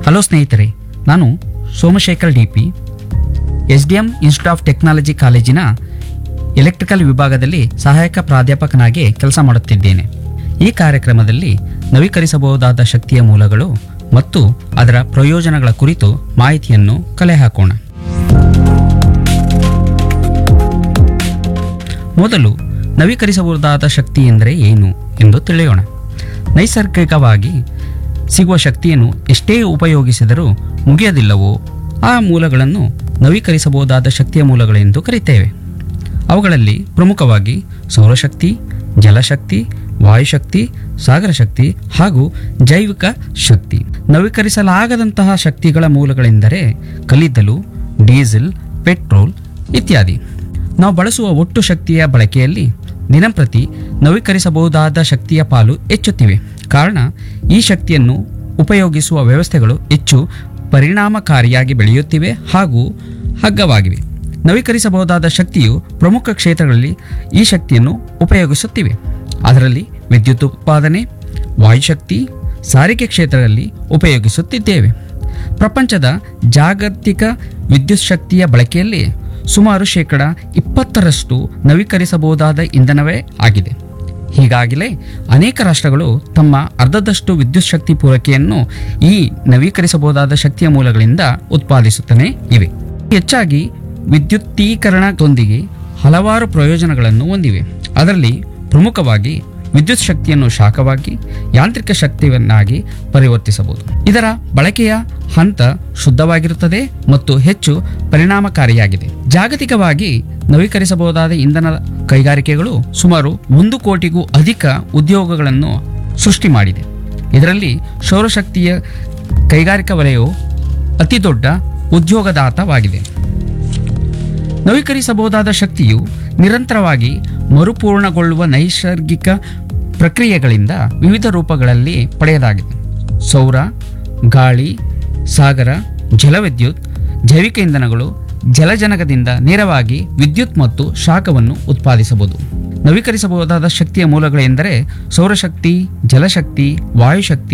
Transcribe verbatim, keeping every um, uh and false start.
Hello ಸ್ನೇಹಿತರೆ, ನಾನು Somashekar D P S D M institute of technology ಕಾಲೇಜಿನ ಎಲೆಕ್ಟ್ರಿಕಲ್ ವಿಭಾಗದಲ್ಲಿ ಸಹಾಯಕ ಪ್ರಾಧ್ಯಾಪಕನಾಗಿ ಕೆಲಸ ಮಾಡುತ್ತಿದ್ದೇನೆ. ಈ ಕಾರ್ಯಕ್ರಮದಲ್ಲಿ ನವೀಕರಿಸಬಹುದಾದ ಶಕ್ತಿಯ ಮೂಲಗಳು ಮತ್ತು ಅದರ ಪ್ರಯೋಜನಗಳ ಕುರಿತು ಮಾಹಿತಿಯನ್ನು ಕಲೆ ಹಾಕೋಣ. ಮೊದಲು ನವೀಕರಿಸಬಹುದಾದ ಶಕ್ತಿ ಎಂದರೆ ಏನು ಎಂದು ತಿಳಿಯೋಣ. ನೈಸರ್ಗಿಕವಾಗಿ ಸಿಗುವ ಶಕ್ತಿಯನ್ನು ಎಷ್ಟೇ ಉಪಯೋಗಿಸಿದರೂ ಮುಗಿಯದಿಲ್ಲವೋ ಆ ಮೂಲಗಳನ್ನು ನವೀಕರಿಸಬಹುದಾದ ಶಕ್ತಿಯ ಮೂಲಗಳೆಂದು ಕರೆಯುತ್ತೇವೆ. ಅವುಗಳಲ್ಲಿ ಪ್ರಮುಖವಾಗಿ ಸೌರಶಕ್ತಿ, ಜಲಶಕ್ತಿ, ವಾಯುಶಕ್ತಿ, ಸಾಗರ ಶಕ್ತಿ ಹಾಗೂ ಜೈವಿಕ ಶಕ್ತಿ. ನವೀಕರಿಸಲಾಗದಂತಹ ಶಕ್ತಿಗಳ ಮೂಲಗಳೆಂದರೆ ಕಲ್ಲಿದ್ದಲು, ಡೀಸೆಲ್, ಪೆಟ್ರೋಲ್ ಇತ್ಯಾದಿ. ನಾವು ಬಳಸುವ ಒಟ್ಟು ಶಕ್ತಿಯ ಬಳಕೆಯಲ್ಲಿ ದಿನಂಪ್ರತಿ ನವೀಕರಿಸಬಹುದಾದ ಶಕ್ತಿಯ ಪಾಲು ಹೆಚ್ಚುತ್ತಿವೆ. ಕಾರಣ ಈ ಶಕ್ತಿಯನ್ನು ಉಪಯೋಗಿಸುವ ವ್ಯವಸ್ಥೆಗಳು ಹೆಚ್ಚು ಪರಿಣಾಮಕಾರಿಯಾಗಿ ಬೆಳೆಯುತ್ತಿವೆ ಹಾಗೂ ಹಗ್ಗವಾಗಿವೆ. ನವೀಕರಿಸಬಹುದಾದ ಶಕ್ತಿಯು ಪ್ರಮುಖ ಕ್ಷೇತ್ರಗಳಲ್ಲಿ ಈ ಶಕ್ತಿಯನ್ನು ಉಪಯೋಗಿಸುತ್ತಿವೆ. ಅದರಲ್ಲಿ ವಿದ್ಯುತ್ ಉತ್ಪಾದನೆ, ವಾಯುಶಕ್ತಿ, ಸಾರಿಗೆ ಕ್ಷೇತ್ರದಲ್ಲಿ ಉಪಯೋಗಿಸುತ್ತಿದ್ದೇವೆ. ಪ್ರಪಂಚದ ಜಾಗತಿಕ ವಿದ್ಯುತ್ ಶಕ್ತಿಯ ಬಳಕೆಯಲ್ಲಿ ಸುಮಾರು ಶೇಕಡ ಇಪ್ಪತ್ತರಷ್ಟು ನವೀಕರಿಸಬಹುದಾದ ಇಂಧನವೇ ಆಗಿದೆ. ಹೀಗಾಗಿಲೇ ಅನೇಕ ರಾಷ್ಟ್ರಗಳು ತಮ್ಮ ಅರ್ಧದಷ್ಟು ವಿದ್ಯುತ್ ಶಕ್ತಿ ಪೂರೈಕೆಯನ್ನು ಈ ನವೀಕರಿಸಬಹುದಾದ ಶಕ್ತಿಯ ಮೂಲಗಳಿಂದ ಉತ್ಪಾದಿಸುತ್ತಲೇ ಇವೆ. ಹೆಚ್ಚಾಗಿ ವಿದ್ಯುತ್ತೀಕರಣದೊಂದಿಗೆ ಹಲವಾರು ಪ್ರಯೋಜನಗಳನ್ನು ಹೊಂದಿವೆ. ಅದರಲ್ಲಿ ಪ್ರಮುಖವಾಗಿ ವಿದ್ಯುತ್ ಶಕ್ತಿಯನ್ನು ಶಾಖವಾಗಿ ಯಾಂತ್ರಿಕ ಶಕ್ತಿಯನ್ನಾಗಿ ಪರಿವರ್ತಿಸಬಹುದು. ಇದರ ಬಳಕೆಯ ಹಂತ ಶುದ್ಧವಾಗಿರುತ್ತದೆ ಮತ್ತು ಹೆಚ್ಚು ಪರಿಣಾಮಕಾರಿಯಾಗಿದೆ. ಜಾಗತಿಕವಾಗಿ ನವೀಕರಿಸಬಹುದಾದ ಇಂಧನ ಕೈಗಾರಿಕೆಗಳು ಸುಮಾರು ಒಂದು ಕೋಟಿಗೂ ಅಧಿಕ ಉದ್ಯೋಗಗಳನ್ನು ಸೃಷ್ಟಿ ಮಾಡಿದೆ. ಇದರಲ್ಲಿ ಸೌರಶಕ್ತಿಯ ಕೈಗಾರಿಕಾ ವಲಯವು ಅತಿದೊಡ್ಡ ಉದ್ಯೋಗದಾತವಾಗಿದೆ. ನವೀಕರಿಸಬಹುದಾದ ಶಕ್ತಿಯು ನಿರಂತರವಾಗಿ ಮರುಪೂರ್ಣಗೊಳ್ಳುವ ನೈಸರ್ಗಿಕ ಪ್ರಕ್ರಿಯೆಗಳಿಂದ ವಿವಿಧ ರೂಪಗಳಲ್ಲಿ ಪಡೆಯಲಾಗಿದೆ. ಸೌರ, ಗಾಳಿ, ಸಾಗರ, ಜಲವಿದ್ಯುತ್, ಜೈವಿಕ ಇಂಧನಗಳು, ಜಲಜನಕದಿಂದ ನೇರವಾಗಿ ವಿದ್ಯುತ್ ಮತ್ತು ಶಾಖವನ್ನು ಉತ್ಪಾದಿಸಬಹುದು. ನವೀಕರಿಸಬಹುದಾದ ಶಕ್ತಿಯ ಮೂಲಗಳೆಂದರೆ ಸೌರಶಕ್ತಿ, ಜಲಶಕ್ತಿ, ವಾಯುಶಕ್ತಿ,